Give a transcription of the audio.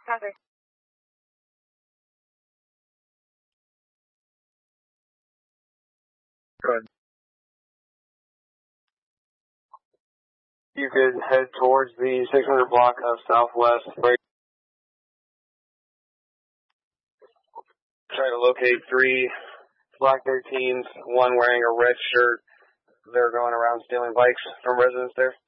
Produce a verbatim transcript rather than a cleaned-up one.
Copy. Good. You could head towards the six hundred block of Southwest Freight. Try to locate three black thirteens, one wearing a red shirt. They're going around stealing bikes from residents there.